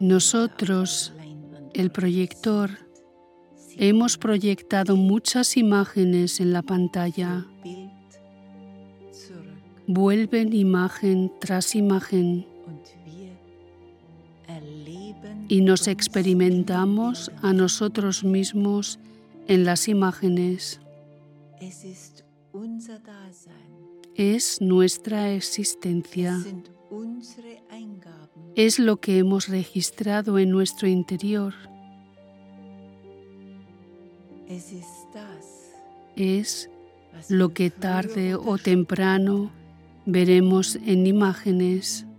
Nosotros, el proyector, hemos proyectado muchas imágenes en la pantalla. Vuelven imagen tras imagen y nos experimentamos a nosotros mismos en las imágenes. Es nuestra existencia. Es lo que hemos registrado en nuestro interior. Es lo que tarde o temprano veremos en imágenes.